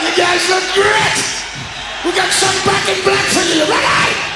You guys look great. We got some back in black for you. Ready?